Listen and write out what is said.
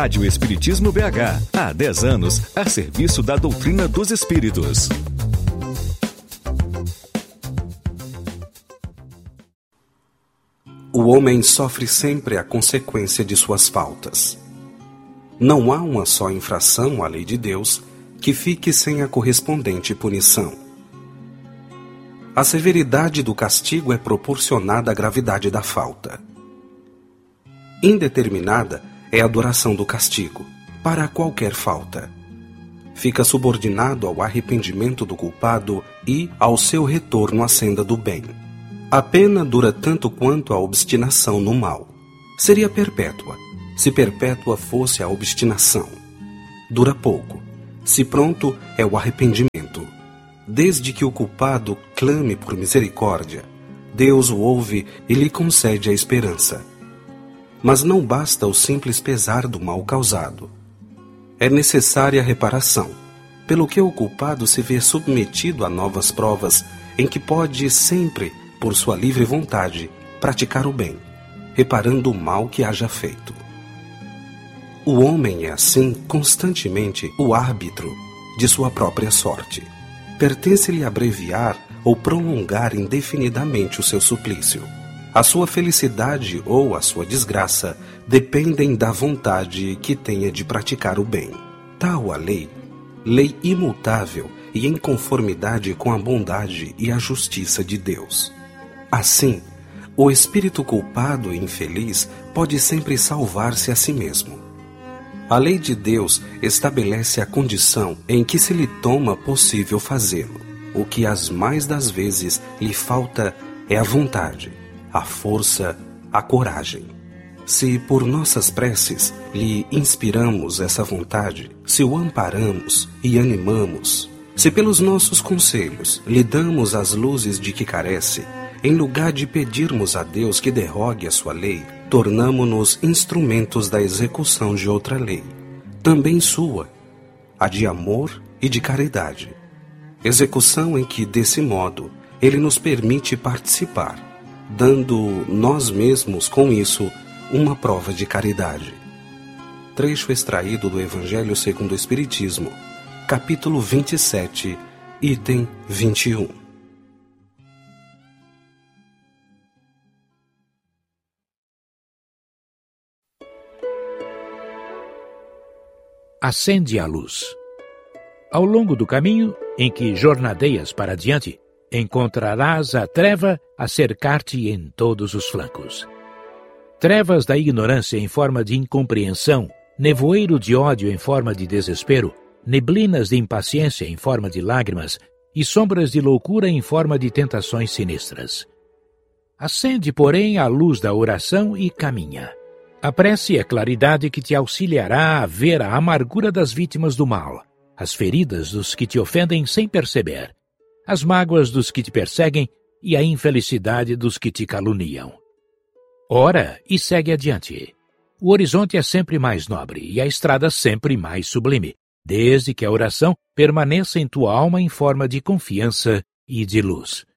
Rádio Espiritismo BH, há 10 anos, a serviço da doutrina dos espíritos. O homem sofre sempre a consequência de suas faltas. Não há uma só infração à lei de Deus que fique sem a correspondente punição. A severidade do castigo é proporcionada à gravidade da falta. Indeterminada é a duração do castigo, para qualquer falta. Fica subordinado ao arrependimento do culpado e ao seu retorno à senda do bem. A pena dura tanto quanto a obstinação no mal. Seria perpétua, se perpétua fosse a obstinação. Dura pouco, se pronto é o arrependimento. Desde que o culpado clame por misericórdia, Deus o ouve e lhe concede a esperança. Mas não basta o simples pesar do mal causado. É necessária a reparação, pelo que o culpado se vê submetido a novas provas em que pode sempre, por sua livre vontade, praticar o bem, reparando o mal que haja feito. O homem é, assim, constantemente o árbitro de sua própria sorte. Pertence-lhe abreviar ou prolongar indefinidamente o seu suplício. A sua felicidade ou a sua desgraça dependem da vontade que tenha de praticar o bem. Tal a lei imutável e em conformidade com a bondade e a justiça de Deus. Assim, o espírito culpado e infeliz pode sempre salvar-se a si mesmo. A lei de Deus estabelece a condição em que se lhe toma possível fazê-lo. O que as mais das vezes lhe falta é a vontade, a força, a coragem. Se por nossas preces lhe inspiramos essa vontade, se o amparamos e animamos, se pelos nossos conselhos lhe damos as luzes de que carece, em lugar de pedirmos a Deus que derrogue a sua lei, tornamo-nos instrumentos da execução de outra lei, também sua, a de amor e de caridade. Execução em que, desse modo, Ele nos permite participar, dando nós mesmos, com isso, uma prova de caridade. Trecho extraído do Evangelho segundo o Espiritismo, capítulo 27, item 21. Acende a luz. Ao longo do caminho em que jornadeias para adiante, encontrarás a treva a cercar-te em todos os flancos. Trevas da ignorância em forma de incompreensão, nevoeiro de ódio em forma de desespero, neblinas de impaciência em forma de lágrimas e sombras de loucura em forma de tentações sinistras. Acende, porém, a luz da oração e caminha. A prece é claridade que te auxiliará a ver a amargura das vítimas do mal, as feridas dos que te ofendem sem perceber, as mágoas dos que te perseguem e a infelicidade dos que te caluniam. Ora e segue adiante. O horizonte é sempre mais nobre e a estrada sempre mais sublime, desde que a oração permaneça em tua alma em forma de confiança e de luz.